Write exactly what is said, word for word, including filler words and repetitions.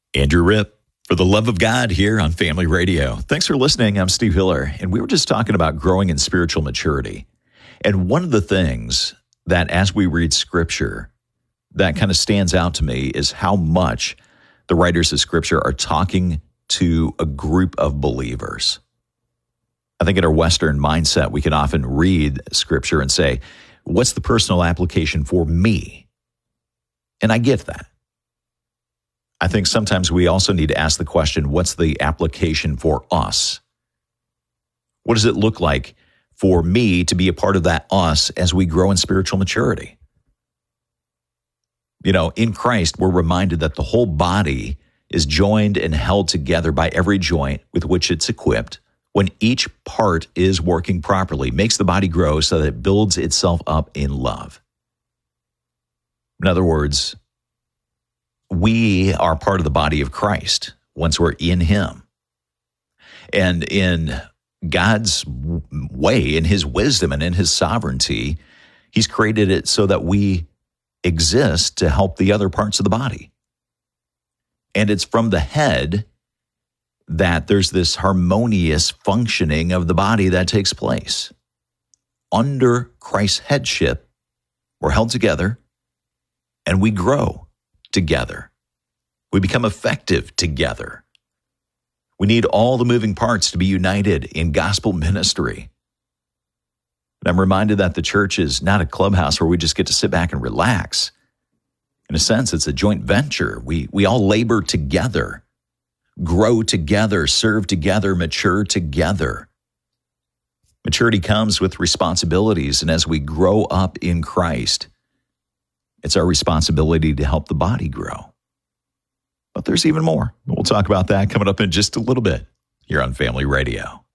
Andrew Ripp, for the love of God, here on Family Radio. Thanks for listening. I'm Steve Hiller, and we were just talking about growing in spiritual maturity. And one of the things that as we read Scripture that kind of stands out to me is how much the writers of Scripture are talking to a group of believers. I think in our Western mindset, we can often read Scripture and say, what's the personal application for me? And I get that. I think sometimes we also need to ask the question, what's the application for us? What does it look like for me to be a part of that us as we grow in spiritual maturity? You know, in Christ, we're reminded that the whole body is joined and held together by every joint with which it's equipped. When each part is working properly, makes the body grow so that it builds itself up in love. In other words, we are part of the body of Christ once we're in Him. And in God's way, in His wisdom and in His sovereignty, He's created it so that we exist to help the other parts of the body. And it's from the head that there's this harmonious functioning of the body that takes place. Under Christ's headship, we're held together and we grow together. We become effective together. We need all the moving parts to be united in gospel ministry. And I'm reminded that the church is not a clubhouse where we just get to sit back and relax. In a sense, it's a joint venture. We, we all labor together, grow together, serve together, mature together. Maturity comes with responsibilities, and as we grow up in Christ, it's our responsibility to help the body grow. But there's even more. We'll talk about that coming up in just a little bit here on Family Radio.